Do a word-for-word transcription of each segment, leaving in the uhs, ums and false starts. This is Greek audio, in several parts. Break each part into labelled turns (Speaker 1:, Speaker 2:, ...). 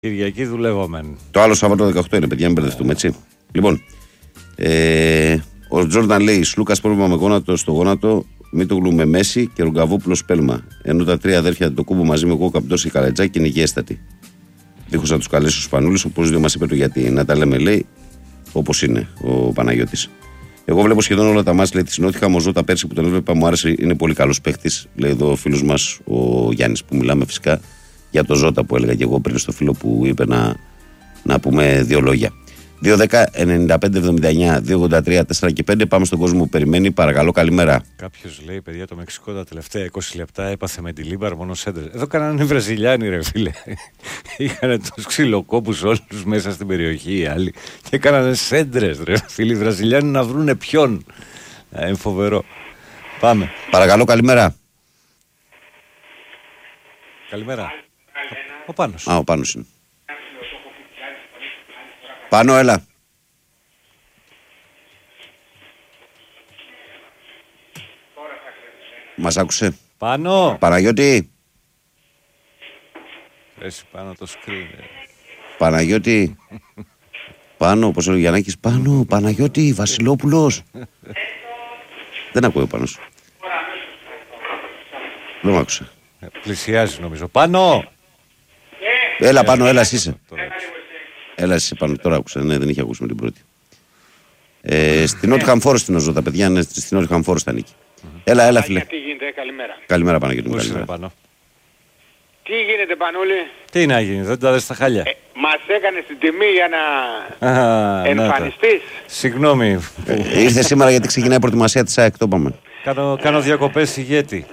Speaker 1: Κυριακή δουλεύομεν.
Speaker 2: Το άλλο Σάββατο δεκαοκτώ είναι, παιδιά, μην μπερδευτούμε, έτσι. Λοιπόν, ε, ο Τζόρνταν λέει: Σλούκας πρόβλημα με γόνατο στο γόνατο, Μήτογλου με Μέση και Ρουγκαβόπουλο Πέλμα. Ενώ τα τρία αδέρφια το κούμπο μαζί με εγώ, Καπτός και Καλατζάκη είναι υγιέστατοι. Δίχως να του καλέσει ο Σπανούλης, όπως δεν μας είπε το γιατί. Να τα λέμε, λέει, όπως είναι ο Παναγιώτης. Εγώ βλέπω σχεδόν όλα τα μάτς, λέει, τη Νότιχαμ. Ο Ζώτα πέρσι που τον έβλεπα μου άρεσε, είναι πολύ καλός παίχτης. Λέει εδώ ο φίλος μας ο Γιάννης, που μιλάμε φυσικά για το Ζώτα που έλεγα και εγώ πριν στο φίλο που είπε να, να πούμε δύο λόγια. δύο δέκα ενενήντα πέντε εβδομήντα εννιά δύο ογδόντα τρία τέσσερα και πέντε. Πάμε στον κόσμο που περιμένει. Παρακαλώ, καλημέρα.
Speaker 1: Κάποιος λέει: παιδιά, το Μεξικό τα τελευταία είκοσι λεπτά έπαθε με τη Λίμπαρ μόνο σέντρες. Εδώ κάνανε Βραζιλιάνοι, ρε φίλε. Είχανε τους ξυλοκόπους όλους μέσα στην περιοχή οι άλλοι και κάνανε σέντρες, ρε φίλοι. Οι Βραζιλιάνοι να βρούνε ποιον. Ε, είναι φοβερό. Πάμε.
Speaker 2: Παρακαλώ, καλημέρα.
Speaker 1: Καλημέρα. Ο Πάνος.
Speaker 2: Α, ο Πάνος είναι. Πάνο, έλα. Μας άκουσε.
Speaker 1: Πάνο.
Speaker 2: Παναγιώτη.
Speaker 1: Εσύ πάνω το screen.
Speaker 2: Παναγιώτη. Πάνο, πώς έλεγε ο Γιαννάκης. Πάνο, Παναγιώτη, Βασιλόπουλος. Δεν ακούει ο Πάνος. Δεν μ' άκουσε.
Speaker 1: Πλησιάζει νομίζω. Πάνο.
Speaker 2: Έλα, Πάνο, έλα, εσύ είσαι.
Speaker 1: Τώρα άκουσα.
Speaker 2: Έλα, εσύ Πάνο, τώρα άκουσα. Ναι, δεν είχε ακούσει με την πρώτη. Ε, στην Νότιχαμ Φόρεστ την Οζώ, τα παιδιά, ναι, στην Νότιχαμ Φόρεστ τα νίκη. Έλα, έλα, φίλε.
Speaker 3: Τι γίνεται, καλημέρα.
Speaker 2: Καλημέρα, Παναγιώτη μου,
Speaker 1: Πού είσαι,
Speaker 2: καλημέρα.
Speaker 1: Πάνο.
Speaker 3: Τι γίνεται, Πανούλη.
Speaker 1: Τι να γίνει, δεν τα δες στα χάλια.
Speaker 3: Ε, μας έκανες την τιμή για να
Speaker 1: Α, να τα.
Speaker 3: εμφανιστείς.
Speaker 1: Συγγνώμη.
Speaker 2: Ε, ήρθε σήμερα γιατί ξεκινάει η προετοιμασία της ΑΕΚ, το είπαμε.
Speaker 1: Κάνω, κάνω διακοπές ηγέτη.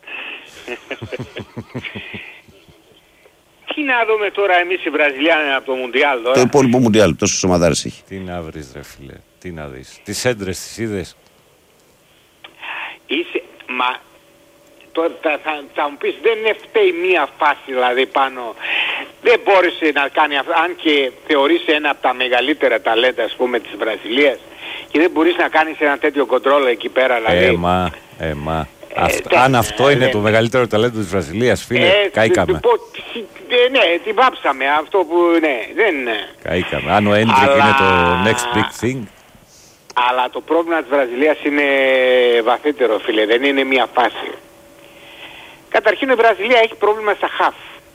Speaker 3: Τι να δούμε τώρα εμείς οι Βραζιλιάνοι από το Μουντιάλ
Speaker 2: Το
Speaker 3: τώρα.
Speaker 2: υπόλοιπο Μουντιάλ, τόσες ομαδάρες έχει.
Speaker 1: Τι να βρεις, ρε φίλε, τι να δεις. Τις έντρες τις είδες.
Speaker 3: Είσαι, μα, τώρα θα, θα, θα μου πεις δεν είναι φταίει μία φάση δηλαδή πάνω. Δεν μπόρεσε να κάνει αυτό, αν και θεωρείς ένα από τα μεγαλύτερα ταλέντα ας πούμε της Βραζιλίας και δεν μπορείς να κάνεις ένα τέτοιο κοντρόλ εκεί πέρα δηλαδή.
Speaker 1: Ε, μα, ε, μα.
Speaker 3: Ε,
Speaker 1: Αυτό,
Speaker 3: τε-
Speaker 1: αν αυτό
Speaker 3: ε,
Speaker 1: είναι
Speaker 3: ε,
Speaker 1: το μεγαλύτερο ταλέντο της Βραζιλίας, φίλε,
Speaker 3: Ε,
Speaker 1: καήκαμε.
Speaker 3: τε- πω- ε, ναι, την πάψαμε αυτό που, ναι, δεν είναι.
Speaker 1: Καήκαμε. Αν ο Έντρικ
Speaker 3: Αλλά-
Speaker 1: είναι το next big thing.
Speaker 3: Αλλά το πρόβλημα της Βραζιλίας είναι βαθύτερο, φίλε, δεν είναι μία φάση. Καταρχήν η Βραζιλία έχει πρόβλημα στα χαφ.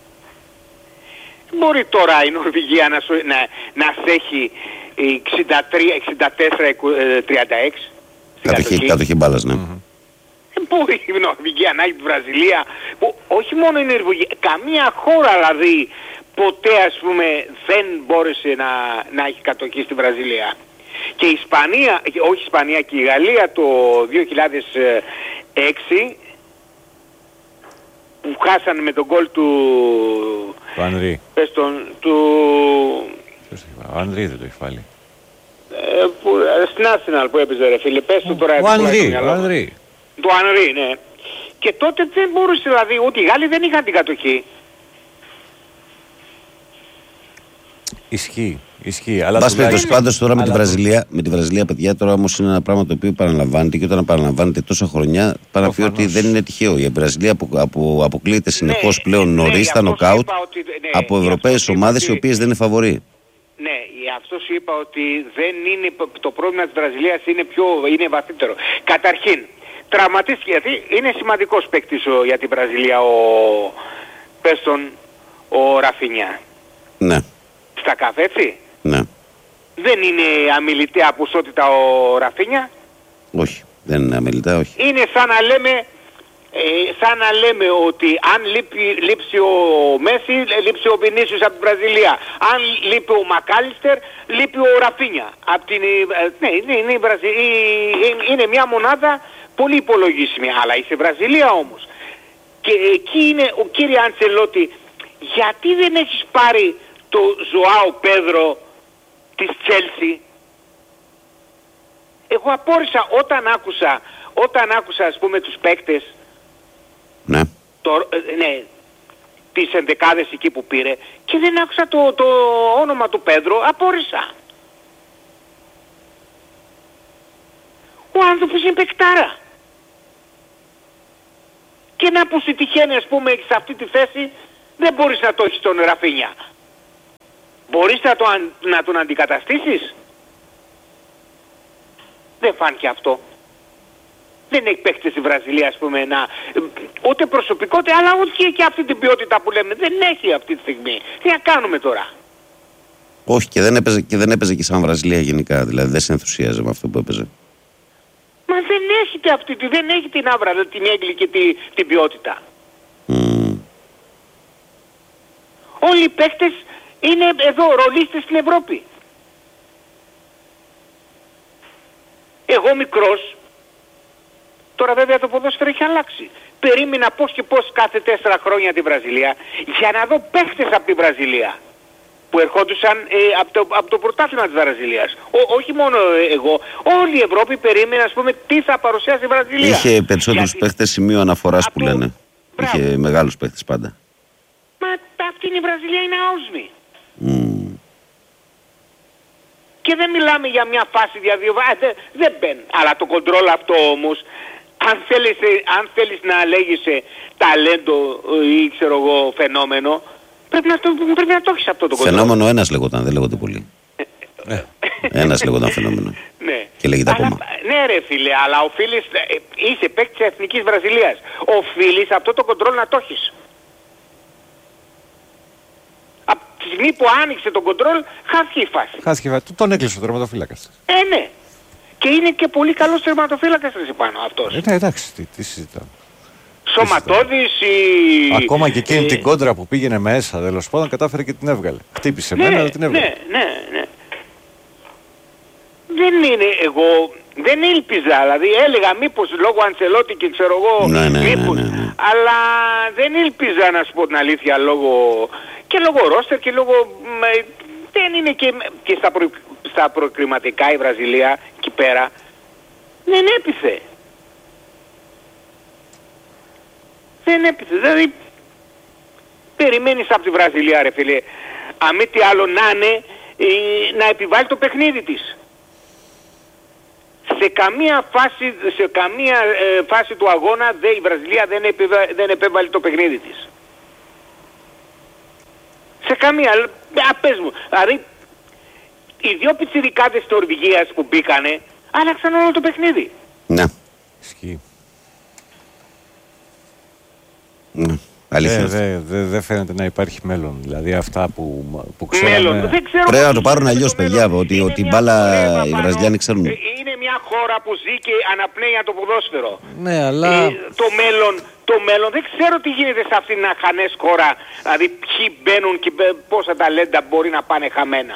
Speaker 3: Μπορεί τώρα η Νορβηγία να, σου, να, να σε έχει εξήντα τρία, εξήντα τέσσερα, τριάντα έξι. στην
Speaker 2: Κατοχή,
Speaker 3: κατοχή.
Speaker 2: κατοχή μπάλας, ναι.
Speaker 3: Δεν μπορεί η Νορβηγία να έχει τη Βραζιλία, που όχι μόνο η Νορβηγία, καμία χώρα δηλαδή ποτέ ας πούμε δεν μπόρεσε να, να έχει κατοχή στη Βραζιλία. Και η Ισπανία, όχι η Ισπανία και η Γαλλία το δύο χιλιάδες έξι που χάσανε με τον γκολ του...
Speaker 1: Το Ανρί.
Speaker 3: πες τον, του...
Speaker 1: Ποιος έχει βάλει? Ο Ανρί δεν το έχει βάλει.
Speaker 3: Ε, που, στην Arsenal που έπαιζε ρε φίλε, πες του τώρα.
Speaker 1: Ο
Speaker 3: που έχει το
Speaker 1: Ανρί,
Speaker 3: μυαλό
Speaker 1: ο
Speaker 3: μου.
Speaker 1: Ανρί.
Speaker 3: Του Ανρί, ναι. Και τότε δεν μπορούσε δηλαδή, ούτε οι Γάλλοι δεν είχαν την κατοχή.
Speaker 1: Ισχύει, ισχύει. Αλλά
Speaker 2: Μπας περιπτώσει,
Speaker 1: τουλάχιστον-
Speaker 2: πάντως τώρα με τη
Speaker 1: αλλά-
Speaker 2: Βραζιλία, με τη Βραζιλία, παιδιά, τώρα όμως είναι ένα πράγμα το οποίο παραλαμβάνεται και όταν επαναλαμβάνεται τόσα χρονιά, πάει να πει ότι
Speaker 1: Προφανώς.
Speaker 2: δεν είναι τυχαίο. Η Βραζιλία απο, απο, αποκλείεται συνεχώς
Speaker 3: Ναι,
Speaker 2: πλέον
Speaker 3: ναι,
Speaker 2: νωρίς
Speaker 3: γι'
Speaker 2: στα
Speaker 3: αυτό σου
Speaker 2: νοκάουτ
Speaker 3: είπα ότι- ναι,
Speaker 2: από
Speaker 3: γι'
Speaker 2: ευρωπαίες
Speaker 3: αυτό σου είπα
Speaker 2: ομάδες οι
Speaker 3: ότι-
Speaker 2: οποίες δεν είναι φαβοροί.
Speaker 3: Ναι, γι' αυτό σου είπα ότι δεν είναι, το πρόβλημα της Βραζιλίας είναι πιο, είναι βαθύτερο. Καταρχήν, τραυματίστηκε, γιατί είναι σημαντικός παίκτης ο- για τη Βραζιλία ο, πες τον, ο Ραφινιά.
Speaker 2: Ναι,
Speaker 3: Στα καφέ, έτσι.
Speaker 2: ναι.
Speaker 3: Δεν είναι αμιλητέα ποσότητα ο Ραφίνια.
Speaker 2: Όχι, δεν είναι αμελητά, όχι.
Speaker 3: Είναι σαν να λέμε, ε, σαν να λέμε ότι αν λείπει, λείψει ο Μέση, λείψει ο Βινίσιος από την Βραζιλία. Αν λείπει ο Μακάλιστερ, λείπει ο Ραφίνια. Από την, ε, ναι, είναι, είναι, η Βραζι- η- είναι- είναι μια μονάδα πολύ υπολογίσιμη. Αλλά είσαι Βραζιλία όμως. Και εκεί είναι ο κύριε Αντσελότη, γιατί δεν έχεις πάρει το Ζωάο Πέδρο της Τσέλσι. Εγώ απόρρισα όταν άκουσα, όταν άκουσα ας πούμε τους παίκτες,
Speaker 2: Ναι.
Speaker 3: το, ε, ναι, τις ενδεκάδες εκεί που πήρε και δεν άκουσα το, το όνομα του Πέδρο, απόρρισα. Ο άνθρωπος είναι παικτάρα. Και να που σου τυχαίνει ας πούμε σε αυτή τη θέση δεν μπορείς να το έχεις τον Ραφίνια. Μπορείς να, το, να τον αντικαταστήσεις? Δεν φάνηκε αυτό. Δεν έχει παίχτες στη Βραζιλία, ας πούμε, να, ούτε προσωπικότητα, αλλά ούτε και αυτή την ποιότητα που λέμε. Δεν έχει αυτή τη στιγμή. Τι να κάνουμε τώρα?
Speaker 2: Όχι, και δεν έπαιζε και, δεν έπαιζε και σαν Βραζιλία γενικά. Δηλαδή δεν σε ενθουσίαζε με αυτό που έπαιζε.
Speaker 3: Μα δεν έχει αυτή, δεν έχει την άβρα, δηλαδή, την έγκλη και τη, την ποιότητα.
Speaker 2: Mm.
Speaker 3: Όλοι οι παίχτες είναι εδώ ρολίστες στην Ευρώπη. Εγώ μικρός, τώρα βέβαια το ποδόσφαιρο έχει αλλάξει. Περίμενα πώς και πώς κάθε τέσσερα χρόνια τη Βραζιλία για να δω παίχτες από τη Βραζιλία που ερχόντουσαν ε, από, το, από το πρωτάθλημα της Βραζιλίας. Ο, όχι μόνο εγώ, όλη η Ευρώπη περίμενε, ας πούμε, τι θα παρουσιάσει η Βραζιλία.
Speaker 2: Είχε περισσότερους γιατί... παίχτες σημείο αναφοράς που
Speaker 3: το...
Speaker 2: λένε. Μπράβο. Είχε μεγάλους παίχτες πάντα.
Speaker 3: Μα αυτή η Βραζιλία είναι άοσμη.
Speaker 2: Mm.
Speaker 3: Και δεν μιλάμε για μια φάση διαδιοβάση, δεν, δεν μπαίνει. Αλλά το κοντρόλ αυτό όμως, αν θέλεις, αν θέλεις να λέγεσαι ταλέντο ή ξέρω εγώ φαινόμενο, πρέπει να το, πρέπει να το έχεις αυτό το κοντρόλ.
Speaker 2: Φαινόμενο ένας λέγονταν, δεν λέγονται πολύ. Ένας λέγονταν φαινόμενο.
Speaker 3: Ναι.
Speaker 2: Και λέγεται ακόμα.
Speaker 3: Ναι ρε φίλε, αλλά οφείλεις, είσαι παίκτης της Εθνικής Βραζιλίας. Οφείλεις αυτό το κοντρόλ να το έχεις. Από τη στιγμή που άνοιξε τον κοντρόλ, χάθηκε η φάση.
Speaker 1: Χάθηκε η φάση. Τον έκλεισε ο τερματοφύλακας.
Speaker 3: Ε, ναι. Και είναι και πολύ καλός τερματοφύλακας πάνω αυτός.
Speaker 1: Ε, ναι, εντάξει, τι, τι συζητάμε.
Speaker 3: Σωματώδης ή...
Speaker 1: Ακόμα και εκείνη
Speaker 3: ε...
Speaker 1: την κόντρα που πήγαινε μέσα, τέλος πάντων, κατάφερε και την έβγαλε. Χτύπησε
Speaker 3: ναι,
Speaker 1: μένα, αλλά την έβγαλε.
Speaker 3: Ναι, ναι, ναι. Δεν είναι εγώ... Δεν ήλπιζα, δηλαδή έλεγα μήπως λόγω Αντσελότη και ξέρω εγώ,
Speaker 2: ναι, ναι,
Speaker 3: μήπως,
Speaker 2: ναι, ναι, ναι.
Speaker 3: αλλά δεν ήλπιζα να σου πω την αλήθεια λόγω, και λόγω ρόστερ και λόγω, δεν είναι και, και στα, προ, στα προκριματικά η Βραζιλία εκεί πέρα, δεν έπιθε. Δεν έπιθε, δηλαδή περιμένεις από τη Βραζιλία ρε φίλε, αν μη τι άλλο να είναι, να επιβάλλει το παιχνίδι της. Σε καμία φάση, σε καμία ε, φάση του αγώνα δε, η Βραζιλία δεν, επιβα, δεν επέβαλε το παιχνίδι της. Σε καμία, α, πες μου, δηλαδή οι δύο πιτσιρικάδες της Νορβηγίας που μπήκανε άλλαξαν όλο το παιχνίδι.
Speaker 2: Ναι.
Speaker 1: Ισχύει.
Speaker 2: Ναι. Δεν
Speaker 1: δε, δε, δε φαίνεται να υπάρχει μέλλον. Δηλαδή αυτά που, που ξέραμε...
Speaker 3: Μέλλον. Δεν ξέρω
Speaker 2: πρέπει να το πάρουν αλλιώς παιδιά, ότι, ότι μπάλα οι Βραζιλιάνοι ξέρουν.
Speaker 3: Είναι μια χώρα που ζει και αναπνέει από το ποδόσφαιρο.
Speaker 1: Ναι, αλλά...
Speaker 3: Ε, το μέλλον, το μέλλον, δεν ξέρω τι γίνεται σε αυτήν την αχανές χώρα. Δηλαδή ποιοι μπαίνουν και πόσα ταλέντα μπορεί να πάνε χαμένα.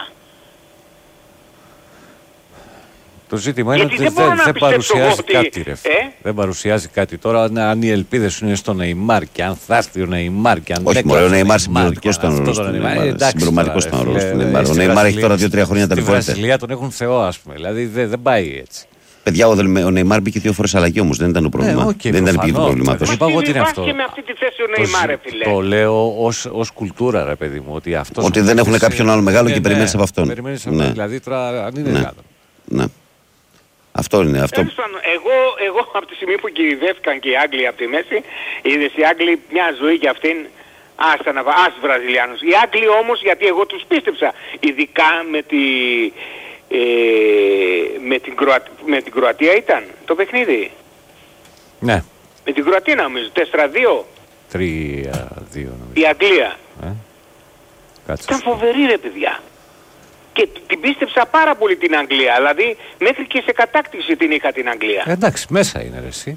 Speaker 1: Το ζήτημα είναι ότι δεν, δεν, δεν παρουσιάζει ότι... κάτι ρε. Ε? Δεν παρουσιάζει κάτι τώρα αν οι ελπίδες σου είναι στο Νεϊμάρ και αν θα έρθει ο Νεϊμάρ και αν
Speaker 2: όχι
Speaker 1: δεν
Speaker 2: μωρέ, ο Νεϊμάρ συμπληρωματικός ήταν ο ρόλος του Νεϊμάρ. Συμπληρωματικός ήταν ο ρόλος του Νεϊμάρ. Ο Νεϊμάρ έχει τώρα δύο τρία χρόνια τα λιβόρια.
Speaker 1: Στη Βραζιλία τον έχουν θεό ας πούμε, δηλαδή δεν, δεν πάει έτσι.
Speaker 2: Παιδιά, ο Νεϊμάρ μπήκε δύο φορές αλλαγή όμως, δεν ήταν το πρόβλημα.
Speaker 1: Ναι, okay,
Speaker 2: δεν ήταν πηγή του προβλήματος.
Speaker 3: Μα τι είναι αυτό. Με αυτή τη θέση ο Νεϊμάρ, ρε φίλε.
Speaker 1: Το λέω ως κουλτούρα, ρε παιδί μου, ότι αυτός...
Speaker 2: Ότι δεν έχουν κάποιον άλλο μεγάλο και περιμένεις από αυτόν.
Speaker 1: Δηλαδή τώρα αν είναι μεγάλο.
Speaker 2: Ναι. Αυτό είναι αυτό.
Speaker 3: Εγώ, εγώ από τη στιγμή που κυριεύτηκαν και οι Άγγλοι από τη μέση, είδες οι Άγγλοι μια ζωή για αυτήν, άστα να βάζουν, άσους Βραζιλιάνους. Οι Άγγλοι όμως, γιατί εγώ τους πίστεψα, ειδικά με, τη, ε, με, την, Κροα, με την Κροατία ήταν το παιχνίδι.
Speaker 1: Ναι.
Speaker 3: Με την Κροατία νομίζω, τέσσερα δύο.
Speaker 1: τρία δύο νομίζω.
Speaker 3: Η Αγγλία.
Speaker 1: Ε?
Speaker 3: Ήταν φοβερή ρε παιδιά. Και την πίστεψα πάρα πολύ την Αγγλία. Δηλαδή μέχρι και σε κατάκτηση την είχα την Αγγλία.
Speaker 1: Ε, εντάξει, μέσα είναι ρε εσύ.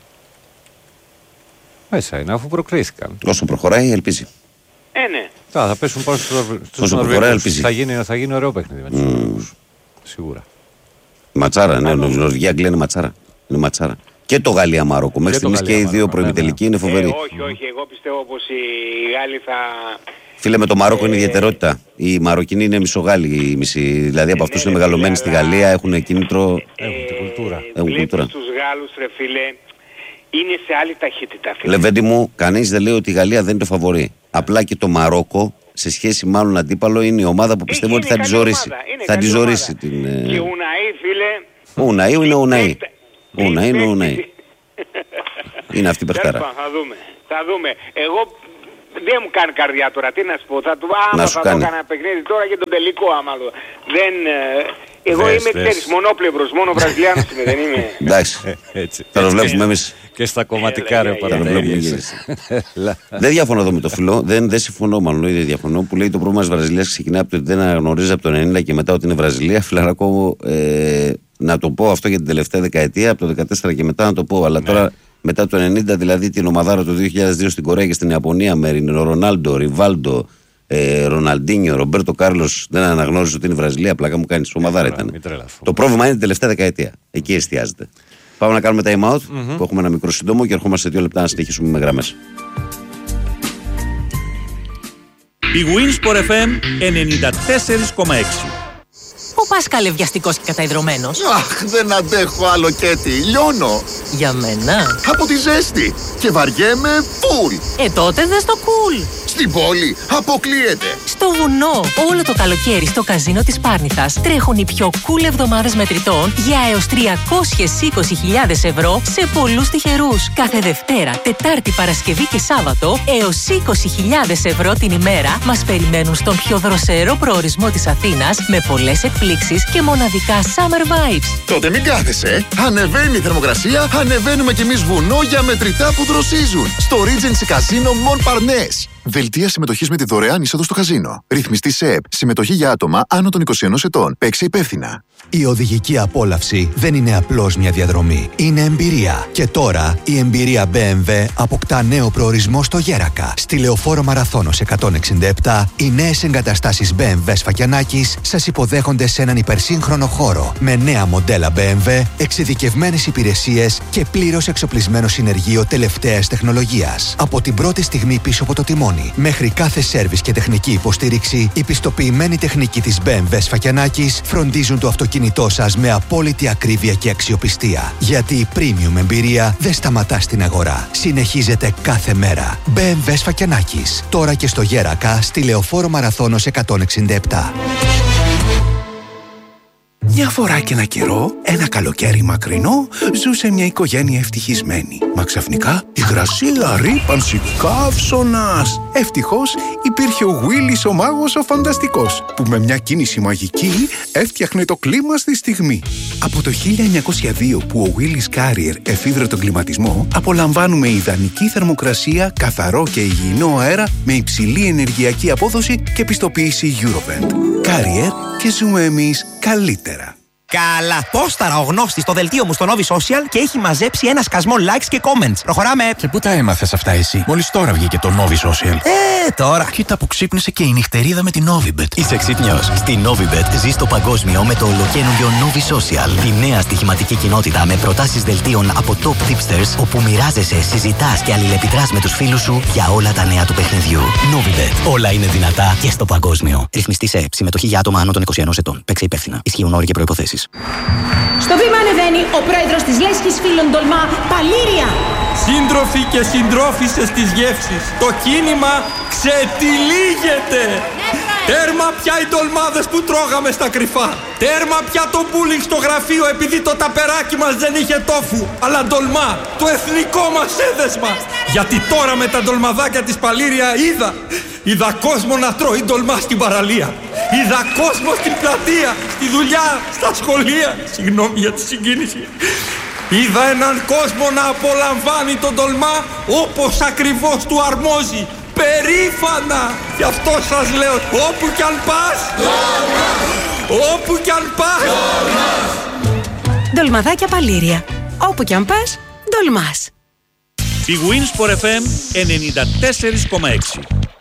Speaker 1: Μέσα είναι αφού προκρίθηκαν.
Speaker 2: Όσο προχωράει ελπίζει.
Speaker 3: Ε, ναι.
Speaker 1: Θα, θα πέσουν πάνω στους Νορβηγούς. Θα γίνει, θα γίνει ωραίο παιχνίδι με τους Νορβηγούς. Mm. Σίγουρα.
Speaker 2: Ματσάρα, ναι. Η Νορβηγία Αγγλία είναι ματσάρα. Είναι ματσάρα. Και το Γαλλία Μαρόκο. Μέχρι στιγμής και οι δύο προημιτελικοί είναι φοβεροί.
Speaker 3: Ε, όχι, όχι. Εγώ πιστεύω πως οι Γάλλοι θα...
Speaker 2: Φίλε, με το Μαρόκο είναι ιδιαιτερότητα. Οι Μαροκινοί είναι μισογάλοι, μισή. Δηλαδή από αυτούς είναι μεγαλωμένοι στη Γαλλία, έχουν κίνητρο.
Speaker 1: Έχουν την κουλτούρα.
Speaker 2: Έχουν κουλτούρα.
Speaker 3: Τους Γάλλους, ρε φίλε, είναι σε άλλη ταχύτητα. Φίλε.
Speaker 2: Λεβέντη μου, κανείς δεν λέει ότι η Γαλλία δεν είναι το φαβορί. Απλά και το Μαρόκο, σε σχέση μάλλον αντίπαλο, είναι η ομάδα που πιστεύω ότι θα τη ζωρίσει. Θα τη ζωρίσει την.
Speaker 3: Και ο Ουναή, φίλε.
Speaker 2: Ο Ουναή είναι ο Ουναή. Ο Ουναή είναι ο Ουναή. Είναι αυτή η παιχτάρα.
Speaker 3: Θα δούμε. Θα δούμε. Εγώ δεν μου κάνει καρδιά τώρα, τι να σου πω. Θα του άμα θα το έκανα παιχνίδι τώρα για τον τελικό άμα το. Δεν... Εγώ δες, είμαι, ξέρεις, μονόπλευρος, μόνο Βραζιλιάνος είμαι, δεν είμαι.
Speaker 2: Εντάξει, θα το βλέπουμε εμείς.
Speaker 1: Και στα κομματικά ρε παραδείγματα.
Speaker 2: Δεν διαφωνώ εδώ με το φιλό, δεν, δεν συμφωνώ μάλλον, δεν διαφωνώ, που λέει το πρόβλημα της Βραζιλίας ξεκινάει από το ότι δεν αναγνωρίζει από το ενενήντα και μετά ότι είναι Βραζιλία. Φιλαράκο, ε, να το πω αυτό για την τελευταία δεκαετία, από το δεκατέσσερα και μετά να το πω, αλλά ναι. Τώρα μετά το ενενήντα, δηλαδή την ομαδάρα του δύο χιλιάδες δύο στην Κορέα και στην Ιαπωνία με Ρονάλντο, Ριβάλντο, ε, Ροναλντίνιο, Ρομπέρτο Κάρλος, δεν αναγνώριζε ότι είναι Βραζιλία, πλάκα μου κάνει, ομαδάρα ήταν. Το πρόβλημα είναι την τελευταία δεκαετία, εκεί εστιάζεται. Πάμε να κάνουμε time out, mm-hmm. που έχουμε ένα μικρό σύντομο και ερχόμαστε σε δύο λεπτά να συνεχίσουμε με γραμμές.
Speaker 4: Η Winsport εφ εμ ενενήντα τέσσερα κόμμα έξι.
Speaker 5: Πού πας καλευιαστικός και καταϊδρωμένος?
Speaker 6: Αχ, δεν αντέχω άλλο Κέτι, λιώνω.
Speaker 5: Για μένα?
Speaker 6: Από τη ζέστη και βαριέμαι φουλ.
Speaker 5: Ε, τότε δες το cool.
Speaker 6: Στην πόλη αποκλείεται.
Speaker 5: Στο βουνό, όλο το καλοκαίρι στο καζίνο της Πάρνηθας τρέχουν οι πιο cool εβδομάδες μετρητών για έως τριακόσιες είκοσι χιλιάδες ευρώ σε πολλούς τυχερούς. Κάθε Δευτέρα, Τετάρτη, Παρασκευή και Σάββατο έως είκοσι χιλιάδες ευρώ την ημέρα μας περιμένουν στον πιο δροσερό προορισμό της Αθήνας με πολλές εκπλήξεις και μοναδικά summer vibes.
Speaker 6: Τότε μην κάθεσαι. Ανεβαίνει η θερμοκρασία, ανεβαίνουμε κι εμείς βουνό για μετρητά που δροσίζουν. Στο Regency Casino Montparnasse. Δελτία συμμετοχής με τη δωρεάν είσοδο στο καζίνο. Ρυθμιστή ΣΕΕΠ. Συμμετοχή για άτομα άνω των είκοσι ενός ετών. Παίξε υπεύθυνα.
Speaker 7: Η οδηγική απόλαυση δεν είναι απλώς μια διαδρομή. Είναι εμπειρία. Και τώρα η εμπειρία μπι εμ ντάμπλιου αποκτά νέο προορισμό στο Γέρακα. Στη Λεωφόρο Μαραθώνος εκατόν εξήντα επτά, οι νέες εγκαταστάσεις μπι εμ ντάμπλιου Σφακιανάκης σας υποδέχονται σε έναν υπερσύγχρονο χώρο. Με νέα μοντέλα μπι εμ ντάμπλιου, εξειδικευμένες υπηρεσίες και πλήρως εξοπλισμένο συνεργείο τελευταίας τεχνολογίας. Από την πρώτη στιγμή πίσω από το τιμόνι μέχρι κάθε σέρβις και τεχνική υποστήριξη, η πιστοποιημένη τεχνική της μπι εμ ντάμπλιου Σφακιανάκης φροντίζουν το αυτοκίνητό σας με απόλυτη ακρίβεια και αξιοπιστία. Γιατί η premium εμπειρία δεν σταματά στην αγορά. Συνεχίζεται κάθε μέρα. μπι εμ ντάμπλιου Σφακιανάκης. Τώρα και στο Γέρακα, στη Λεωφόρο Μαραθώνος εκατόν εξήντα επτά.
Speaker 8: Μια φορά και ένα καιρό, ένα καλοκαίρι μακρινό, ζούσε μια οικογένεια ευτυχισμένη. Μα ξαφνικά, υγρασία, ρύπανση, καύσωνας. Ευτυχώς, υπήρχε ο Γουίλης ο μάγος ο φανταστικός, που με μια κίνηση μαγική έφτιαχνε το κλίμα στη στιγμή. Από το χίλια εννιακόσια δύο που ο Γουίλης Carrier εφήβρε τον κλιματισμό, απολαμβάνουμε ιδανική θερμοκρασία, καθαρό και υγιεινό αέρα με υψηλή ενεργειακή απόδοση και πιστοποίηση Eurovent. Carrier και ζούμε εμείς καλύτερα.
Speaker 9: Καλά. Πόσταρα ο γνώστης στο δελτίο μου στο Novi Social και έχει μαζέψει ένα σκασμό likes και comments. Προχωράμε.
Speaker 8: Και πού τα έμαθες αυτά εσύ? Μόλις τώρα βγήκε το Novi Social.
Speaker 9: Ε, τώρα.
Speaker 8: Κοίτα που ξύπνησε και η νυχτερίδα με την Novibet.
Speaker 10: Είσαι ξύπνιος? Στη Novibet ζεις το παγκόσμιο με το ολοκαίνουργιο Novi Social. Τη νέα στοιχηματική κοινότητα με προτάσεις δελτίων από top tipsters, όπου μοιράζεσαι, συζητάς και αλληλεπιδράς με τους φίλους σου για όλα τα νέα του παιχνιδιού. Novibet. Όλα είναι δυνατά και στο παγκόσμιο. Ρυθμιστή ΣΕΕΠ. Συμμετοχή για άτομα άνω των είκοσι ενός ετών. Παίξε υπεύθυνα. Ισχύουν όροι και προϋποθέσεις.
Speaker 11: Στο βήμα ανεβαίνει ο πρόεδρος της Λέσχης Φίλων Τολμά, Παλήρια.
Speaker 12: Σύντροφοι και συντρόφισσες της γεύσης, το κίνημα ξετυλίγεται. Τέρμα πια οι ντολμάδες που τρώγαμε στα κρυφά. Τέρμα πια το bullying στο γραφείο επειδή το ταπεράκι μας δεν είχε τόφου, αλλά ντολμά, το εθνικό μας έδεσμα. Γιατί τώρα με τα ντολμαδάκια της Παλήρια είδα, είδα κόσμο να τρώει ντολμά στην παραλία. Είδα κόσμο στην πλατεία, στη δουλειά, στα σχολεία. Συγγνώμη για τη συγκίνηση. Είδα έναν κόσμο να απολαμβάνει τον ντολμά όπως ακριβώς του αρμόζει. Περήφανα! Γι' αυτό σας λέω, όπου κι αν πας, ντολμάς! Όπου κι αν πας, ντολμάς!
Speaker 11: Ντολμαδάκια Παλήρια. Όπου κι αν πας, ντολμάς.
Speaker 4: Η Winsport εφ εμ ενενήντα τέσσερα κόμμα έξι.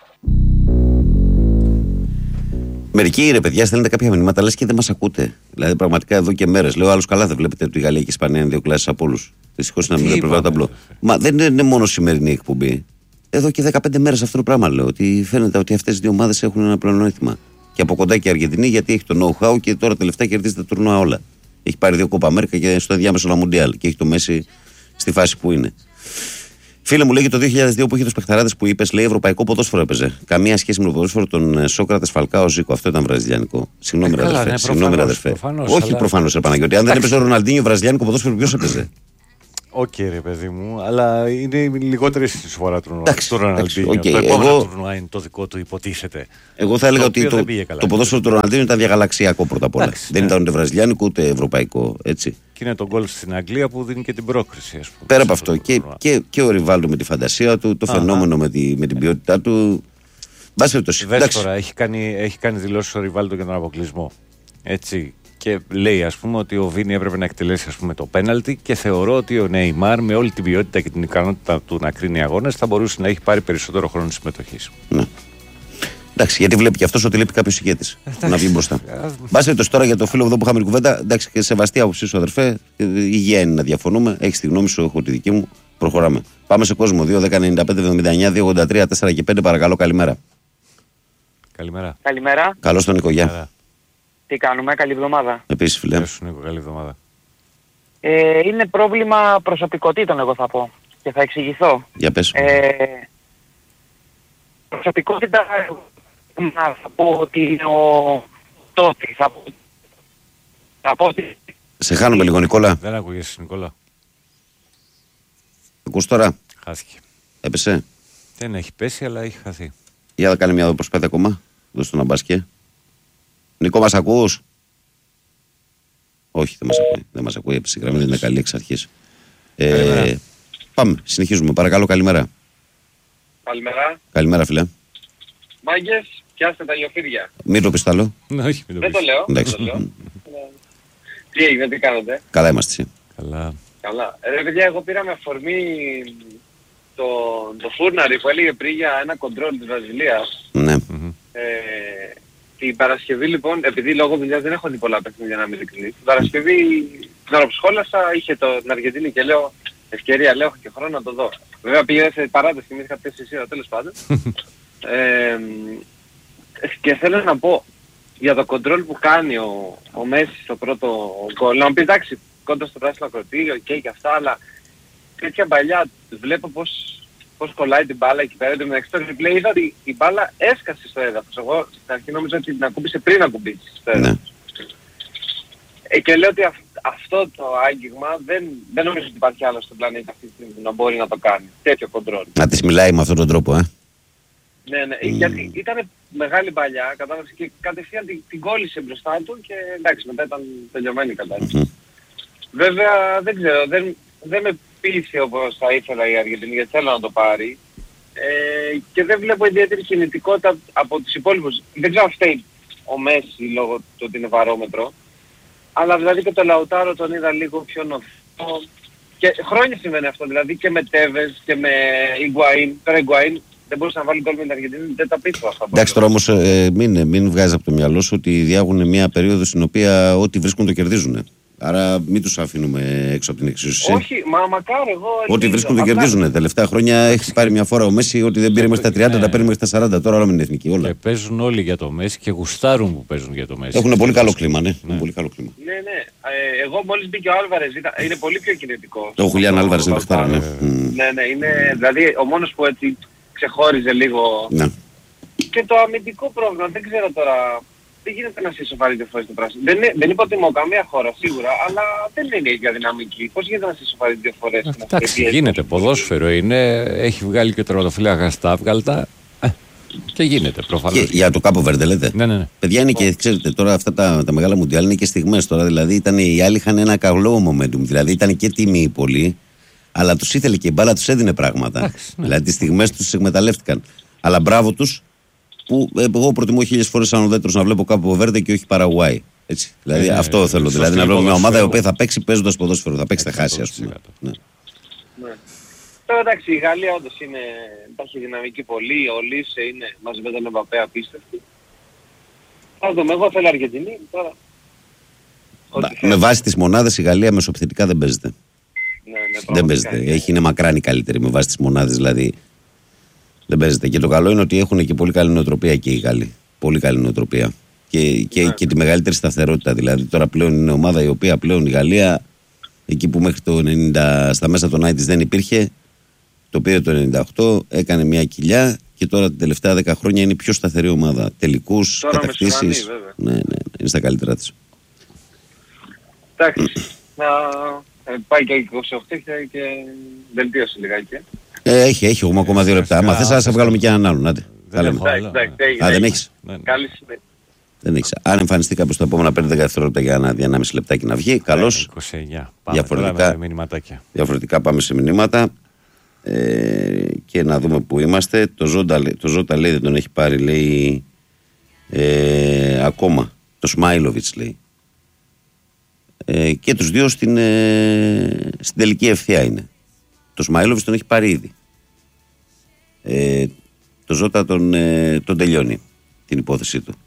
Speaker 2: Μερικοί ρε παιδιά στέλνετε κάποια μηνύματα, λες και δεν μας ακούτε. Δηλαδή πραγματικά εδώ και μέρες. Λέω άλλους καλά, δεν βλέπετε ότι η Γαλλία και η Ισπανία είναι δύο κλάσεις από όλους. Δυστυχώς είναι να μην το ταμπλό. Μα δεν είναι μόνο σημερινή εκπομπή. Εδώ και δεκαπέντε μέρες αυτό το πράγμα λέω. Ότι φαίνεται ότι αυτές οι δύο ομάδες έχουν ένα πλεονέκτημα. Και από κοντά και η Αργεντινή, γιατί έχει το know-how και τώρα τελευταία κερδίζει τα τουρνουά όλα. Έχει πάρει δύο Κόπα Αμέρικα και στο ενδιάμεσο ένα Μουντιάλ. Και έχει το Μέση στη φάση που είναι. Φίλε μου, λέγει το δύο χιλιάδες δύο που είχε τους παιχταράδες που είπες, λέει ευρωπαϊκό ποδόσφαιρο έπαιζε. Καμία σχέση με το ποδόσφαιρο των Σόκρατες, Φαλκάο, Ζήκο. Αυτό ήταν βραζιλιάνικο. Συγγνώμη, ε, αδερφέ. Ναι, Συγγνώμη, αδερφέ. Προφανώς, όχι αλλά... προφανώς, ρε Παναγιώτη. Αν δεν έπαιζε ο Ροναλντίνιο βραζιλιάνικο ποδόσφαιρο, ποιος έπαιζε?
Speaker 1: Οκ, okay, ρε παιδί μου, αλλά είναι η λιγότερη συνεισφορά του Ροναλντίνιο.
Speaker 2: Okay.
Speaker 1: Το επόμενο
Speaker 2: Εγώ...
Speaker 1: τουρνουά είναι το δικό του, υποτίθεται.
Speaker 2: Εγώ θα έλεγα
Speaker 1: το
Speaker 2: ότι το, το, το ποδόσφαιρο του Ροναλντίνιο ήταν διαγαλαξιακό πρώτα απ' όλα. Εντάξει, δεν ναι. ήταν ούτε βραζιλιάνικο ούτε ευρωπαϊκό. Έτσι.
Speaker 1: Και είναι το γκολ στην Αγγλία που δίνει και την πρόκριση. Ας πούμε,
Speaker 2: πέρα από αυτό. Και, και, και ο Ριβάλντο με τη φαντασία του, το Α, φαινόμενο με, τη, με την ποιότητά του.
Speaker 1: Δες τώρα, έχει κάνει, έχει κάνει δηλώσεις ο Ριβάλντο για τον αποκλεισμό. Έτσι. Και λέει, ας πούμε, ότι ο Βίνι έπρεπε να εκτελέσει, ας πούμε, το πέναλτι και θεωρώ ότι ο Νεϊμάρ με όλη την ποιότητα και την ικανότητα του να κρίνει αγώνες θα μπορούσε να έχει πάρει περισσότερο χρόνο συμμετοχής. Ναι.
Speaker 2: Εντάξει, γιατί βλέπει και αυτός ότι λείπει κάποιος ηγέτης να βγει μπροστά. Μπάσε το τώρα για το φίλο εδώ που είχαμε κουβέντα. Εντάξει, και σεβαστή άποψή σου, αδερφέ. Υγεία είναι να διαφωνούμε. Έχεις τη γνώμη σου, έχω τη δική μου. Προχωράμε. Πάμε σε κόσμο. δύο δέκα ενενήντα πέντε εβδομήντα εννιά δύο ογδόντα τρία τέσσερα και πέντε. Παρακαλώ, καλημέρα.
Speaker 1: Καλημέρα.
Speaker 13: Καλημέρα.
Speaker 2: Καλώς τον Νίκο, γεια.
Speaker 13: Τι κάνουμε, καλή εβδομάδα.
Speaker 2: Επίσης, φίλε.
Speaker 1: Γεια σου, Νίκο, καλή εβδομάδα.
Speaker 13: Ε, είναι πρόβλημα προσωπικότητων, εγώ θα πω. Και θα εξηγηθώ.
Speaker 2: Για πες.
Speaker 13: Ε, προσωπικότητα, θα πω ότι είναι ο Τότι. Θα πω, θα πω ότι...
Speaker 2: Σε χάνουμε λίγο, Νικόλα.
Speaker 1: Δεν ακούγεσαι, Νικόλα.
Speaker 2: Ακούς τώρα.
Speaker 1: Χάθηκε.
Speaker 2: Έπεσε.
Speaker 1: Δεν έχει πέσει, αλλά έχει χαθεί.
Speaker 2: Για να κάνει μια προσπάθεια ακόμα. Δώσ' το να μπάσκε. Νικό, μας ακούς? Όχι, δεν μας ακούει. Δεν μας ακούει. Έπεσε η γραμμή, δεν είναι καλή εξ αρχής. Ε, πάμε, συνεχίζουμε. Παρακαλώ, καλημέρα.
Speaker 14: Καλημέρα.
Speaker 2: Καλημέρα, φίλε.
Speaker 14: Μάγκες, πιάστε τα λιοφίδια.
Speaker 2: Μην το πεις τ' άλλο.
Speaker 1: Ναι, όχι, μην το
Speaker 14: δεν το λέω. Δεν το λέω. Τι έγινε, τι κάνετε?
Speaker 2: Καλά είμαστε εσύ.
Speaker 1: Καλά.
Speaker 14: Καλά. Ρε παιδιά, εγώ πήρα με αφορμή το, το φούρναρι που έλεγε πριν για ένα κοντρόλ της Βραζιλίας.
Speaker 2: Ναι.
Speaker 14: Ε, την Παρασκευή λοιπόν, επειδή λόγω δουλειάς δεν έχω δει πολλά παιχνίδια να μην ειλικρινής, την Παρασκευή την ώρα που σχόλασα είχε το, την Αργεντινή και λέω ευκαιρία, λέω έχω και χρόνο να το δω. Βέβαια πήγα σε παράταση, θυμήθηκα τέσσερις ώρα, τέλος πάντων. ε, και θέλω να πω για το κοντρόλ που κάνει ο, ο Μέση στο πρώτο γκολ. Να μου πει εντάξει, κόντρα στο πράσινο ακροτήριο okay, και αυτά, αλλά τέτοια παλιά βλέπω πως, πως κολλάει την μπάλα εκεί πέρα. Εν τω μεταξύ στο replay είδα ότι η μπάλα έσκασε στο έδαφος. Εγώ στην αρχή νόμιζα ότι την ακούμπησε πριν ακουμπήσει στο έδαφος. Ναι. Ε, και λέω ότι αυ, αυτό το άγγιγμα δεν, δεν νομίζω ότι υπάρχει άλλο στον πλανήτη αυτή τη στιγμή να μπορεί να το κάνει. Τέτοιο κοντρόλ.
Speaker 2: Να της μιλάει με αυτόν τον τρόπο, ε.
Speaker 14: Ναι, ναι, mm. γιατί ήταν μεγάλη παλιά, κατάλαβε και κατευθείαν την, την κόλλησε μπροστά του και εντάξει, μετά ήταν τελειωμένη η κατάσταση. Mm-hmm. Βέβαια, δεν ξέρω, δεν, δεν με πείθει όπως θα ήθελα η Αργεντινή, γιατί θέλω να το πάρει. Ε, και δεν βλέπω ιδιαίτερη κινητικότητα από τους υπόλοιπους. Δεν ξέρω αν φταίει ο Μέση λόγω του ότι είναι βαρόμετρο. Αλλά δηλαδή και το Λαουτάρο τον είδα λίγο πιο νοθό. Και χρόνια σημαίνει αυτό, δηλαδή και με Τέβες και με Ιγκουαΐν. Τώρα Ιγκουαΐν δεν μπορούσε να βάλει γκολ με την Αργεντινή, δεν τα πίσω αυτά.
Speaker 2: Εντάξει τώρα όμως ε, μην, μην βγάζεις από το μυαλό σου ότι διάγουν μια περίοδο στην οποία ό,τι βρίσκουν το κερδίζουν. Άρα μην τους αφήνουμε έξω από την εξίσωση.
Speaker 14: Όχι, μα μακάρι εγώ...
Speaker 2: Ό,τι βρίσκουν το κερδίζουν. Τα τελευταία χρόνια έχει πάρει μια φορά ο Μέση ότι δεν πήρε μέχρι τα τριάντα, τα παίρνει μέχρι τα σαράντα. Τώρα όλα με την εθνική. Όλα.
Speaker 1: Και παίζουν όλοι για το Μέση και γουστάρουν που παίζουν για το Μέση.
Speaker 2: Έχουν πολύ καλό κλίμα, ναι. ναι. Πολύ καλό κλίμα.
Speaker 14: Ναι, ναι. Ε, εγώ μόλις μπήκε ο Άλβαρες είναι πολύ πιο κινητικό.
Speaker 2: Ο Χουλιάν Άλβαρες είναι παιχτάρα, ναι.
Speaker 14: Ναι, ναι, είναι δηλαδή ο μόνος που έτσι ξεχώριζε λίγο.
Speaker 2: Ναι.
Speaker 14: Και το αμυντικό πρόβλημα, δεν ξέρω τώρα. Δεν γίνεται να συσσωφάρει δύο φορές το πράσινο. Δεν, δεν υποτιμώ καμία χώρα σίγουρα, αλλά δεν είναι η ίδια δυναμική. Πώς γίνεται να συσσωφάρει δύο φορές?
Speaker 1: Εντάξει, γίνεται. Ποδόσφαιρο είναι. Έχει βγάλει και τερματοφύλακα στα άβγαλτα. Και γίνεται προφανώς.
Speaker 2: Και για το Κάπο Βέρντε λέτε.
Speaker 1: Ναι, ναι, ναι.
Speaker 2: Παιδιά είναι και, ξέρετε, τώρα αυτά τα, τα μεγάλα μουντιάλ είναι και στιγμές τώρα. Δηλαδή ήταν, οι άλλοι είχαν ένα καλό momentum. Δηλαδή ήταν και τίμοι πολύ, αλλά τους ήθελε και η μπάλα τους έδινε πράγματα. Άξι, ναι. Δηλαδή τις στιγμές τους εκμεταλλεύτηκαν. Αλλά μπράβο τους. Που εγώ προτιμώ χίλιες φορές σαν ουδέτερος να βλέπω Κάπο Βέρντε και όχι Παραγουάη. Έτσι. Δηλαδή ε, αυτό ε, θέλω. Δηλαδή να βλέπω μια ομάδα η οποία θα παίξει παίζοντας ποδόσφαιρο. Θα παίξει, θα χάσει, ας πούμε. Ναι.
Speaker 14: Ναι. Τώρα εντάξει, η Γαλλία όντως είναι, υπάρχει δυναμική πολύ. Ο Λίσε είναι μαζί με τον Εμπαπέ απίστευτη. Θα δούμε. Εγώ θέλω Αργεντινή. Τώρα...
Speaker 2: Μπα, με βάση τις μονάδες η Γαλλία μεσοεπιθετικά δεν παίζεται.
Speaker 14: Ναι, ναι,
Speaker 2: δεν παίζεται. Είναι. Έχει, είναι μακράν η καλύτερη με βάση τις μονάδες δηλαδή. Δεν παίζεται. Και το καλό είναι ότι έχουν και πολύ καλή νοοτροπία και οι Γάλλοι. Πολύ καλή νοοτροπία. Και, και, ναι. και τη μεγαλύτερη σταθερότητα. Δηλαδή τώρα πλέον είναι ομάδα η οποία πλέον η Γαλλία, εκεί που μέχρι το ενενήντα, στα μέσα των ενενήντα δεν υπήρχε, το πήρε το ενενήντα οκτώ, έκανε μια κοιλιά και τώρα τα τελευταία δέκα χρόνια είναι η πιο σταθερή ομάδα. Τελικούς, κατακτήσεις. Ναι, ναι, είναι στα καλύτερά της.
Speaker 14: Εντάξει. Να, Ε, πάει και είκοσι οκτώ και βελτίωσε λιγάκι.
Speaker 2: Ε, έχει, έχει, έχουμε ακόμα δύο λεπτά. Άμα θες, θα σε βγάλουμε και έναν άλλον. Άντε.
Speaker 14: Εντάξει,
Speaker 2: Α, δεν έχεις.
Speaker 14: Καλή συνέχεια.
Speaker 2: Δεν έχεις. Αν εμφανιστεί κάποιος στα επόμενα πέντε δευτερόλεπτα για ένα δυόμισι λεπτάκι να βγει, καλώς.
Speaker 1: είκοσι εννιά.
Speaker 2: Διαφορετικά, διαφορετικά πάμε σε μηνύματα. Ε, και να δούμε που είμαστε. Το Ζώτα, το Ζώτα λέει δεν τον έχει πάρει, λέει ε, ακόμα. Το Σμάιλοβιτς λέει. Ε, και τους δύο στην, ε, στην τελική ευθεία είναι. Το Σμάιλοβιτς τον έχει πάρει ήδη. Ε, το Ζώτα τον, ε, τον τελειώνει την υπόθεσή του.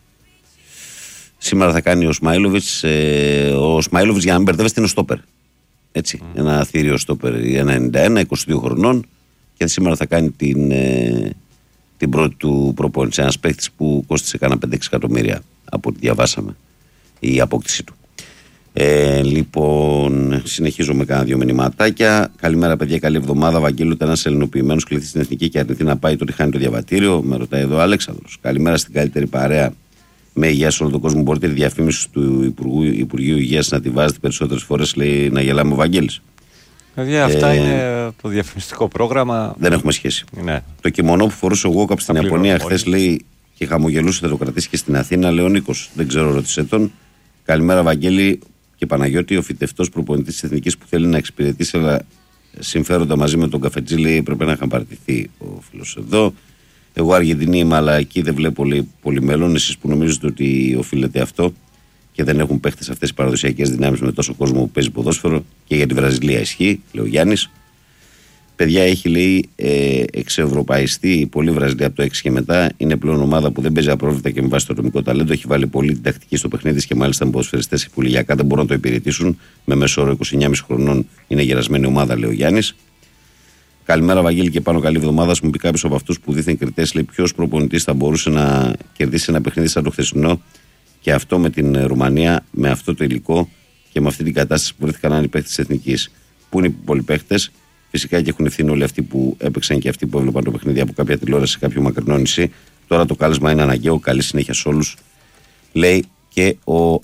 Speaker 2: Σήμερα θα κάνει ο Σμάιλοβιτς. Ε, ο Σμάιλοβιτς, για να μην μπερδεύεστε, είναι ο στόπερ. Έτσι, mm. ένα θήριο στόπερ ενενήντα ένα, είκοσι δύο χρονών, και σήμερα θα κάνει την, ε, την πρώτη του προπόνηση. Ένας παίκτης που κόστησε κάνα πέντε έξι εκατομμύρια από ό,τι διαβάσαμε η απόκτηση του. Ε, λοιπόν, συνεχίζω με κάνα δύο μηνυματάκια. Καλημέρα, παιδιά, καλή εβδομάδα. Βαγγέλου, ήταν ένας ελληνοποιημένος κληθεί στην εθνική και αρνηθεί να πάει, τότε χάνει το διαβατήριο. Με ρωτάει εδώ ο Αλέξανδρος. Καλημέρα στην καλύτερη παρέα με υγεία σε όλο τον κόσμο. Μπορείτε τη διαφήμιση του Υπουργού, Υπουργείου Υγείας να τη βάζετε περισσότερες φορές, λέει, να γελάμε ο Βαγγέλης.
Speaker 1: Δηλαδή, αυτά ε, είναι το διαφημιστικό πρόγραμμα.
Speaker 2: Δεν έχουμε σχέση.
Speaker 1: Ναι.
Speaker 2: Το κιμονό που φορούσε ο Γόκαπ στην Ιαπωνία χθες, λέει, και χαμογελούσε, θα το κρατήσει και στην Αθήνα, λέει ο Νίκος. Δεν ξέρω, ρώτησε τον. Καλημέρα, Βαγγέλη και Παναγιώτη. Ο φυτευτός προπονητής της Εθνικής που θέλει να εξυπηρετήσει αλλά συμφέροντα μαζί με τον Καφετζή, λέει, πρέπει να είχαν παρτιθεί ο φίλος εδώ. Εγώ Αργεντινή είμαι, αλλά εκεί δεν βλέπω, λέει, πολύ μέλλον. Εσείς που νομίζετε ότι οφείλεται αυτό και δεν έχουν παίχτες αυτές οι παραδοσιακές δυνάμεις με τόσο κόσμο που παίζει ποδόσφαιρο, και για τη Βραζιλία ισχύει, λέει ο Γιάννης. Παιδιά, έχει, λέει, ε, εξευρωπαϊστεί πολύ Βραζιλία από το έξι και μετά. Είναι πλέον ομάδα που δεν παίζει απρόβλητα και με βάση το ατομικό ταλέντο. Έχει βάλει πολύ την τακτική στο παιχνίδι και μάλιστα με ποδοσφαιριστές που ηλιακά δεν μπορούν να το υπηρετήσουν. Με μέσο όρο είκοσι εννιά κόμμα πέντε χρονών είναι γερασμένη ομάδα, λέει ο Γιάννης. Καλημέρα, Βαγγέλη, και πάνω καλή εβδομάδα. Μου πει κάποιο από αυτούς που δίθεν κριτές, λέει, ποιος προπονητής θα μπορούσε να κερδίσει ένα παιχνίδι σαν το χθεσινό, και αυτό με την Ρουμανία, με αυτό το υλικό και με αυτή την κατάσταση που βρέθηκαν να είναι οι παίχτες της Εθνικής. Πού είναι οι πολυπαίχτες? Φυσικά και έχουν ευθύνη όλοι αυτοί που έπαιξαν και αυτοί που έβλεπαν το παιχνίδι από κάποια τηλεόραση σε κάποιο μακρινό νησί. Τώρα το κάλεσμα είναι αναγκαίο. Καλή συνέχεια σε όλους, λέει και ο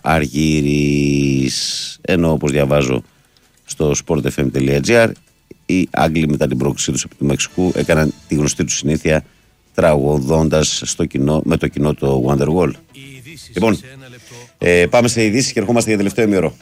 Speaker 2: Αργύρης. Ενώ, όπως διαβάζω στο sport f m dot g r, οι Άγγλοι μετά την πρόκλησή τους από του Μεξικού έκαναν τη γνωστή του συνήθεια τραγουδώντας στο κοινό, με το κοινό το Wonderwall. Λοιπόν, ε, πάμε σε ειδήσεις και ερχόμαστε για τελευταίο ημιωρό.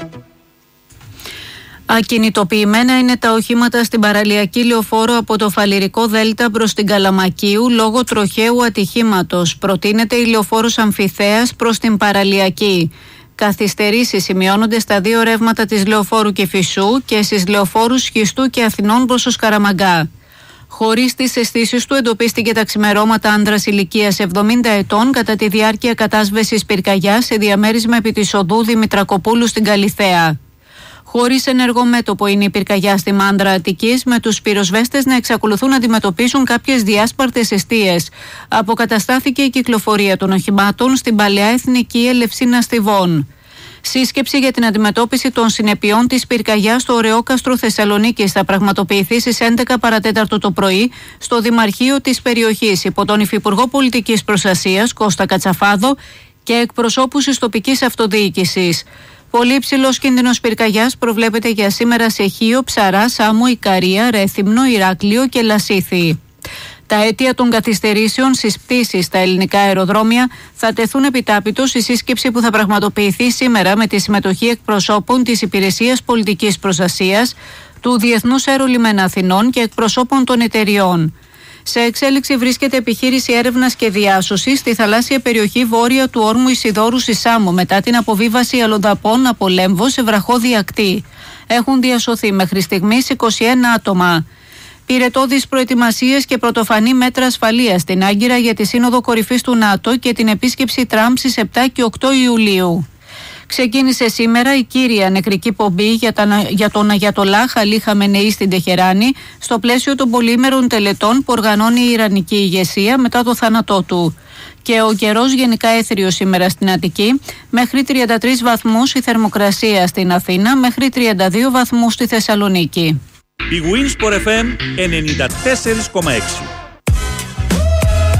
Speaker 15: Ακινητοποιημένα είναι τα οχήματα στην παραλιακή λεωφόρο από το Φαλιρικό Δέλτα προς την Καλαμακίου λόγω τροχαίου ατυχήματος. Προτείνεται η λεωφόρος Αμφιθέας προς την παραλιακή. Καθυστερήσεις σημειώνονται στα δύο ρεύματα της λεωφόρου Κηφισού και στις λεωφόρους Σχιστού και Αθηνών προς το Σκαραμαγκά. Χωρίς τις αισθήσεις του, εντοπίστηκε τα ξημερώματα άντρας ηλικίας εβδομήντα ετών κατά τη διάρκεια κατάσβεσης πυρκαγιάς σε διαμέρισμα επί της οδού Δημητρακοπούλου στην Καλιθέα. Χωρίς ενεργό μέτωπο είναι η πυρκαγιά στη Μάντρα Αττικής, με τους πυροσβέστες να εξακολουθούν να αντιμετωπίσουν κάποιες διάσπαρτες εστίες. Αποκαταστάθηκε η κυκλοφορία των οχημάτων στην Παλαιά Εθνική Ελευσίνα Στιβών. Σύσκεψη για την αντιμετώπιση των συνεπειών της πυρκαγιάς στο Ωρεόκαστρο Θεσσαλονίκης θα πραγματοποιηθεί στις έντεκα παρατέταρτο το πρωί στο Δημαρχείο της περιοχής υπό τον Υφυπουργό Πολιτικής Προστασίας Κώστα Κατσαφάδο και εκπροσώπους της τοπικής αυτοδιοίκησης. Πολύ υψηλός κίνδυνος πυρκαγιάς προβλέπεται για σήμερα σε Χίο, Ψαρά, Σάμο, Ικαρία, Ρέθυμνο, Ηράκλειο και Λασίθι. Τα αίτια των καθυστερήσεων στις πτήσεις στα ελληνικά αεροδρόμια θα τεθούν επιτάπητος στη σύσκεψη που θα πραγματοποιηθεί σήμερα με τη συμμετοχή εκπροσώπων της Υπηρεσίας Πολιτικής Προστασίας, του Διεθνούς Αερολιμένα Αθηνών και εκπροσώπων των εταιριών. Σε εξέλιξη βρίσκεται επιχείρηση έρευνας και διάσωσης στη θαλάσσια περιοχή βόρεια του όρμου Ισιδώρου στη Σάμο μετά την αποβίβαση αλλοδαπών από Λέμβο σε βραχώδη ακτή. Έχουν διασωθεί μέχρι στιγμής είκοσι ένα άτομα. Πυρετώδεις προετοιμασίες και πρωτοφανή μέτρα ασφαλείας στην Άγκυρα για τη Σύνοδο Κορυφής του ΝΑΤΟ και την επίσκεψη Τραμπ στις επτά και οκτώ Ιουλίου. Ξεκίνησε σήμερα η κύρια νεκρική πομπή για, τα, για τον Αγιατολά Χαλί Χαμενεή στην Τεχεράνη στο πλαίσιο των πολύμερων τελετών που οργανώνει η Ιρανική ηγεσία μετά το θάνατό του. Και ο καιρός γενικά έθριος σήμερα στην Αττική, μέχρι τριάντα τρεις βαθμούς η θερμοκρασία στην Αθήνα, μέχρι τριάντα δύο βαθμούς στη Θεσσαλονίκη.
Speaker 4: Η Winsport εφ εμ ενενήντα τέσσερα κόμμα έξι.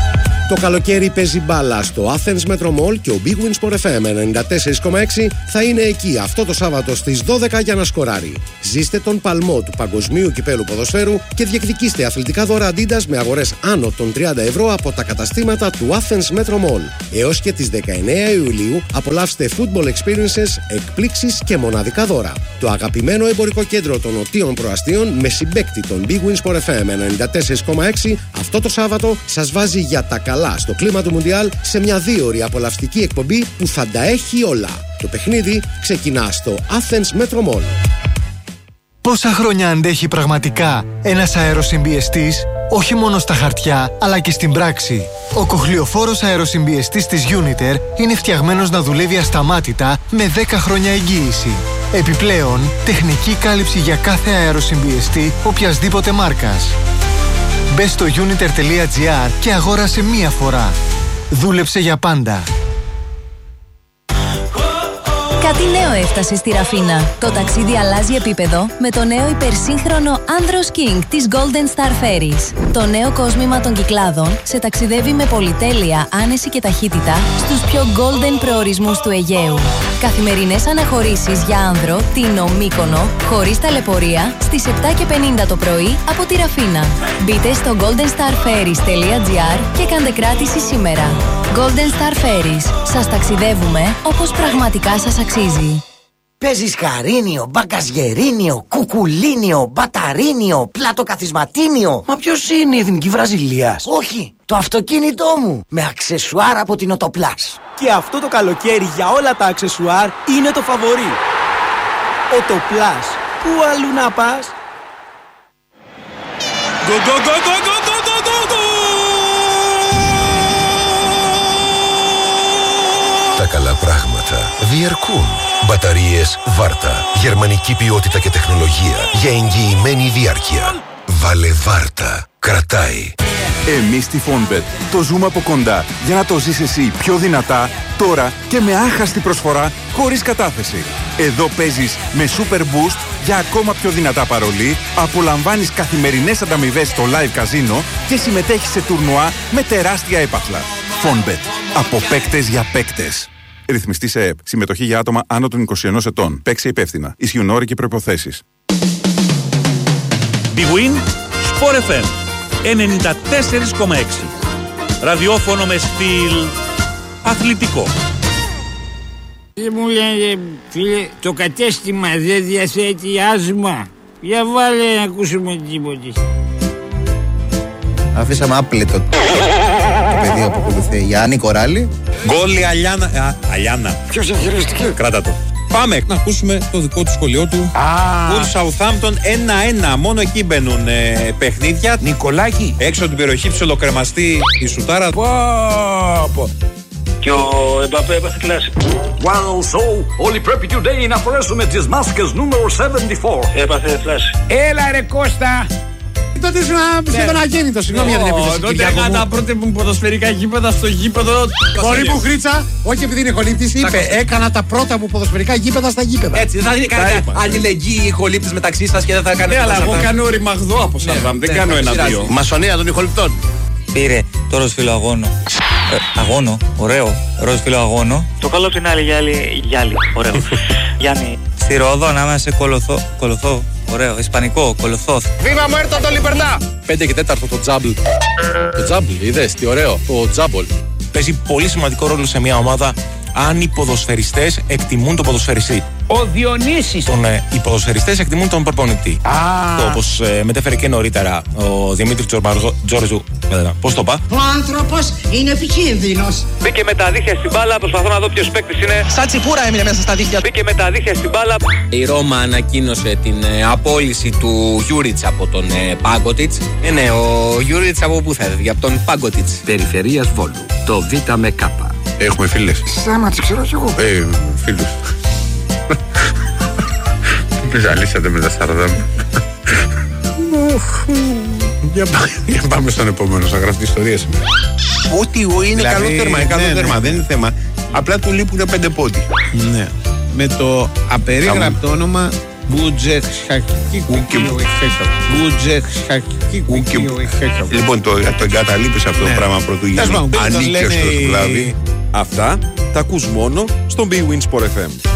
Speaker 16: Το καλοκαίρι παίζει μπάλα στο Athens Metro Mall και ο Big Win Sport εφ εμ ενενήντα τέσσερα κόμμα έξι θα είναι εκεί αυτό το Σάββατο στις δώδεκα για να σκοράρει. Ζήστε τον παλμό του Παγκοσμίου Κυπέλου Ποδοσφαίρου και διεκδικήστε αθλητικά δώρα Adidas με αγορές άνω των τριάντα ευρώ από τα καταστήματα του Athens Metro Mall. Έως και τις δεκαεννέα Ιουλίου απολαύστε football experiences, εκπλήξεις και μοναδικά δώρα. Το αγαπημένο εμπορικό κέντρο των Νοτίων Προαστίων με συμπαίκτη τον Big Win Sport εφ εμ ενενήντα τέσσερα κόμμα έξι αυτό το Σάββατο σας βάζει για τα καλά στο κλίμα του Μουντιάλ σε μια δίωρη απολαυστική εκπομπή που θα τα έχει όλα. Το παιχνίδι ξεκινά στο Athens Metro Mall.
Speaker 17: Πόσα χρόνια αντέχει πραγματικά ένας αεροσυμπιεστής, όχι μόνο στα χαρτιά, αλλά και στην πράξη. Ο κοχλιοφόρος αεροσυμπιεστής της Uniter είναι φτιαγμένος να δουλεύει ασταμάτητα με δέκα χρόνια εγγύηση. Επιπλέον, τεχνική κάλυψη για κάθε αεροσυμπιεστή οποιασδήποτε μάρκας. Μπες στο uniter τελεία gr και αγόρασε μία φορά. Δούλεψε για πάντα.
Speaker 18: Κάτι νέο έφτασε στη Ραφίνα. Το ταξίδι αλλάζει επίπεδο με το νέο υπερσύγχρονο Andros King της Golden Star Ferries. Το νέο κόσμημα των Κυκλάδων σε ταξιδεύει με πολυτέλεια, άνεση και ταχύτητα στους πιο golden προορισμούς του Αιγαίου. Καθημερινές αναχωρήσεις για άνδρο, Τίνο, Μύκονο, χωρίς ταλαιπωρία, στις επτά και πενήντα το πρωί από τη Ραφίνα. Μπείτε στο golden star ferries τελεία gr και κάντε κράτηση σήμερα. Golden Star Ferries. Σας ταξιδεύουμε όπως πραγματικά σας αξίζει.
Speaker 19: Παίζεις χαρίνιο, μπαγκαζιερίνιο, κουκουλίνιο, μπαταρίνιο, πλατοκαθισματίνιο. Μα ποιος είναι η Εθνική Βραζιλίας? Όχι, το αυτοκίνητό μου με αξεσουάρ από την Οτοπλάς.
Speaker 9: Και αυτό το καλοκαίρι για όλα τα αξεσουάρ είναι το φαβορί. Οτοπλάς. Πού αλλού να πας?
Speaker 20: Go, go, go, go, go, go, go, go, go.
Speaker 21: Τα καλά πράγματα διαρκούν. Μπαταρίες Βάρτα. Γερμανική ποιότητα και τεχνολογία για εγγυημένη διάρκεια. Βάλε Βάρτα. Κρατάει.
Speaker 22: Εμείς στη Fonbet το ζούμε από κοντά για να το ζεις εσύ πιο δυνατά, τώρα και με άχαστη προσφορά χωρίς κατάθεση. Εδώ παίζεις με Super Boost για ακόμα πιο δυνατά παρολί, απολαμβάνεις καθημερινές ανταμοιβές στο live καζίνο και συμμετέχεις σε τουρνουά με τεράστια έπαθλα. Fonbet. Από παίκτες για παίκτες. Ρυθμιστή σε ΕΕΠ. Συμμετοχή για άτομα άνω των είκοσι ενός ετών. Παίξε υπεύθυνα. Ισχύουν όροι και προϋποθέσεις.
Speaker 4: Big Win Sport εφ εμ ενενήντα τέσσερα κόμμα έξι. Ραδιόφωνο με στυλ αθλητικό.
Speaker 23: Μου λένε, φίλε, το κατέστημα δεν διαθέτει άσμα. Για βάλε να ακούσουμε τίποτα.
Speaker 24: Αφήσαμε άπλετο το πεδίο που ακολουθεί. Γιάννη Κοράλη.
Speaker 25: Γκόλ η Αλιάνα. Α, Αλιάνα.
Speaker 23: Ποιος εγχειρίστηκε?
Speaker 25: Κράτα το. Πάμε να ακούσουμε το δικό του σχολείο του. Γκολ Southampton ένα ένα. Μόνο εκεί μπαίνουν ε, παιχνίδια.
Speaker 24: Νικολάκη.
Speaker 25: Έξω από την περιοχή ψιλοκρεμαστή η σουτάρα.
Speaker 23: Πω, πω. Και ο Εμπαπέ έπαθε κλάση.
Speaker 26: Well, so, όλοι πρέπει today να φορέσουμε τις μάσκες νούμερο εβδομήντα τέσσερα.
Speaker 23: Έπαθε κλάση. Έλα ρε Κώστα.
Speaker 27: Τότε ήσουν σχεδόν αγέννητο, συγγνώμη για την επίθεση.
Speaker 12: Τότε έκανα τα πρώτα μου ποδοσφαιρικά γήπεδα στο γήπεδο.
Speaker 27: Κορή μου Χρήτσα, όχι επειδή είναι χολύπτης, είπε έκανα τα πρώτα μου ποδοσφαιρικά γήπεδα στα γήπεδα.
Speaker 24: Έτσι, δεν θα είναι κανένα αλληλεγγύη χολύπτης μεταξύ σας και δεν θα κάνετε.
Speaker 12: Ναι, αλλά εγώ κάνω ρημαγδό από Σαββάμ, δεν κάνω ένα-δύο.
Speaker 24: Μασονία των ηχοληπτών.
Speaker 28: Πήρε το ροσφύλλο αγώνο. Ε, αγώνο, ωραίο. Ροσφύλλο αγώνο.
Speaker 29: Το καλό την άλλη γυάλι, γυάλι, ωραίο. Γιάννη.
Speaker 28: Στη Ρόδο ανάμεσα σε κολοθό, κολοθό, ωραίο. Ισπανικό, κολοθό.
Speaker 23: Βίμα Μουέρτο το Λιμπερτά.
Speaker 24: πέντε και τέταρτο το τζάμπλ. Το τζάμπλ, είδες, τι ωραίο. Το τζάμπολ.
Speaker 25: Παίζει πολύ σημαντικό ρόλο σε μια ομάδα αν οι ποδοσφαιριστές εκτιμούν τον ποδοσφαιριστή.
Speaker 23: Ο Διονύσης.
Speaker 25: Τον, ε, οι ποδοσφαιριστές εκτιμούν τον προπονητή.
Speaker 23: Ah.
Speaker 25: Το όπως ε, μετέφερε και νωρίτερα ο Δημήτρης Τζόρζου. Πώς το πά?
Speaker 30: Ο άνθρωπος είναι επικίνδυνος.
Speaker 29: Μπήκε με τα δίχτυα στην μπάλα, προσπαθώ να δω ποιος παίκτης είναι.
Speaker 24: Σαν τσιπούρα έμεινε μέσα στα δίχτυα.
Speaker 29: Μπήκε με τα δίχτυα στην μπάλα.
Speaker 24: Η Ρώμα ανακοίνωσε την ε, απόλυση του Γιούριτς από τον ε, Πάγκοτιτς. Ε, ναι, ο Γιούριτς από πού θα έρθει, από τον Πάγκοτιτς.
Speaker 26: Περιφερείας Βόλου. Το Β με Κ.
Speaker 24: Έχουμε φίλες.
Speaker 23: Σάμα, τι ξέρω κι εγώ.
Speaker 24: Ε, φίλους. Με ζαλίσατε με τα σαρδά μου. Για πάμε στον επόμενο, θα γράφει ιστορία σήμερα. Ό,τι είναι καλό τέρμα, είναι καλό τέρμα, δεν είναι θέμα. Απλά του λείπουν πέντε πόντι.
Speaker 31: Ναι. Με το απερίγραπτο όνομα
Speaker 1: Λοιπόν, το εγκαταλείπεις αυτό το πράγμα πρωτού γίνει ανίκαιος στο σκλάβι.
Speaker 22: Αυτά τα ακούς μόνο στον Big Win Sport εφ εμ.